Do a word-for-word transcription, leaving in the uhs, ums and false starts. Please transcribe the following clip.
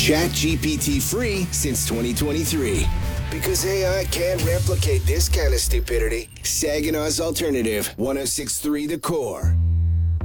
ChatGPT free since twenty twenty-three. Because A I can't replicate this kind of stupidity. Saginaw's Alternative, one oh six point three The Core.